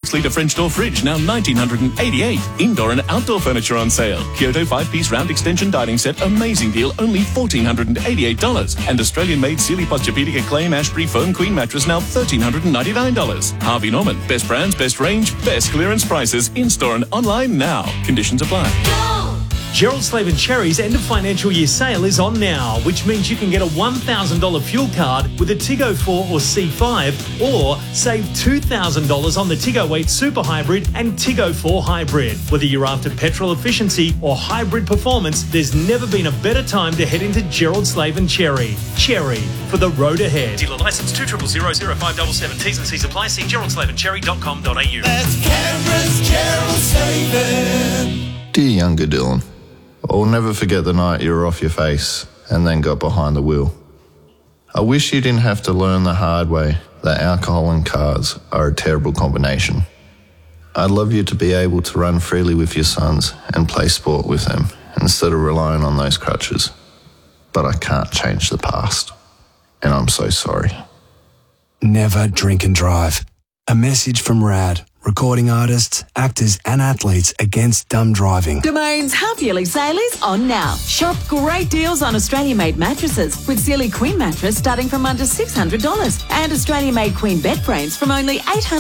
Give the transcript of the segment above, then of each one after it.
6-litre French door fridge, now $1,988. Indoor and outdoor furniture on sale. Kyoto 5-piece round extension dining set, amazing deal, only $1,488. And Australian-made Sealy Posturepedic Acclaim Ashbury Foam Queen mattress, now $1,399. Harvey Norman, best brands, best range, best clearance prices, in-store and online now. Conditions apply. Gerald Slave & Cherry's end of financial year sale is on now, which means you can get a $1,000 fuel card with a Tiggo 4 or C5, or save $2,000 on the Tiggo 8 Super Hybrid and Tiggo 4 Hybrid. Whether you're after petrol efficiency or hybrid performance, there's never been a better time to head into Gerald Slave & Cherry. Cherry, for the road ahead. Dealer licence 2000577. T's and C's apply. See geraldslaveandcherry.com.au. That's Canberra's Gerald Slave. Dear younger Dylan, I'll never forget the night you were off your face and then got behind the wheel. I wish you didn't have to learn the hard way that alcohol and cars are a terrible combination. I'd love you to be able to run freely with your sons and play sport with them instead of relying on those crutches. But I can't change the past, and I'm so sorry. Never drink and drive. A message from RAD, recording artists, actors and athletes against dumb driving. Domain's half-yearly sale is on now. Shop great deals on Australian-made mattresses with Sealy Queen mattress starting from under $600 and Australian-made Queen bed frames from only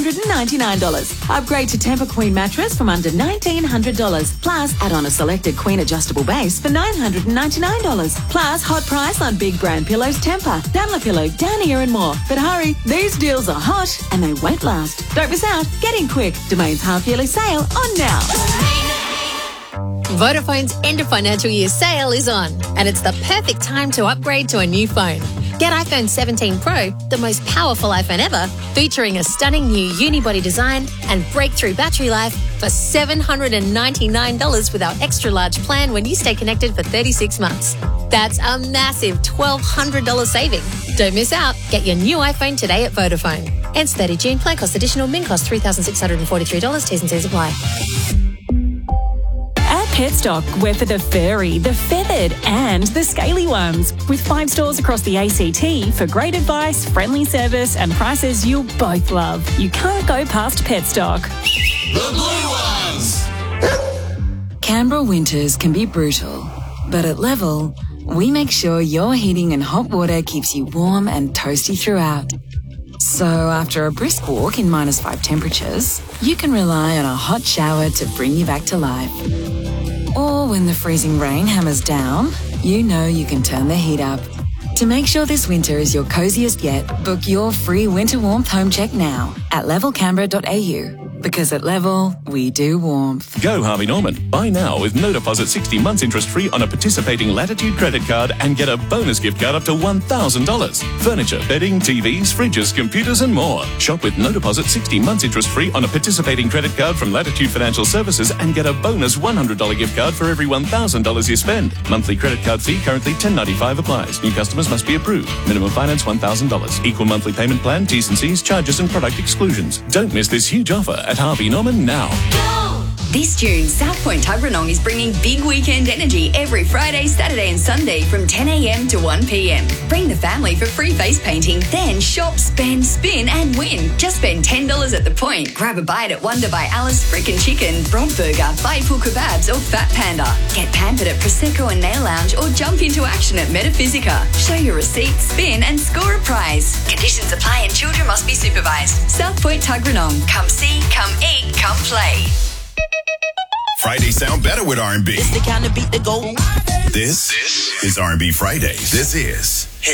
$899. Upgrade to Tempur Queen mattress from under $1,900. Plus, add on a selected Queen adjustable base for $999. Plus, hot price on big brand pillows Tempur, Dunlopillow, Downier and more. But hurry, these deals are hot and they won't last. Don't miss out. Get in quick. Domain's half-yearly sale on now. Vodafone's end of financial year sale is on, and it's the perfect time to upgrade to a new phone. Get iPhone 17 Pro, the most powerful iPhone ever, featuring a stunning new unibody design and breakthrough battery life for $799 with our extra large plan when you stay connected for 36 months. That's a massive $1,200 saving. Don't miss out. Get your new iPhone today at Vodafone. Ends 30 June. Plan cost additional. Min cost $3,643. T's and C's apply. At Petstock, we're for the furry, the feathered and the scaly ones. With 5 stores across the ACT for great advice, friendly service and prices you'll both love. You can't go past Petstock. The blue ones. Canberra winters can be brutal, but at Level, we make sure your heating and hot water keeps you warm and toasty throughout. So after a brisk walk in -5 temperatures, you can rely on a hot shower to bring you back to life. Or when the freezing rain hammers down, you know you can turn the heat up. To make sure this winter is your coziest yet, book your free winter warmth home check now at levelcanberra.au. Because at Level, we do warmth. Go Harvey Norman. Buy now with no deposit 60 months interest-free on a participating Latitude credit card and get a bonus gift card up to $1,000. Furniture, bedding, TVs, fridges, computers and more. Shop with no deposit 60 months interest-free on a participating credit card from Latitude Financial Services and get a bonus $100 gift card for every $1,000 you spend. Monthly credit card fee currently $10.95 applies. New customers must be approved. Minimum finance $1,000. Equal monthly payment plan, T's and C's, charges and product exclusions. Don't miss this huge offer at Harvey Norman now. This June, South Point Tuggeranong is bringing big weekend energy every Friday, Saturday and Sunday from 10 a.m. to 1 p.m. Bring the family for free face painting, then shop, spend, spin and win. Just spend $10 at the point. Grab a bite at Wonder by Alice, Frickin' Chicken, Bronc Burger, Bayful Kebabs or Fat Panda. Get pampered at Prosecco and Nail Lounge or jump into action at Metaphysica. Show your receipt, spin and score a prize. Conditions apply and children must be supervised. South Point Tuggeranong. Come see, come eat, come play. Fridays sound better with R&B. It's the kind of beat that go. This is R&B Fridays. This is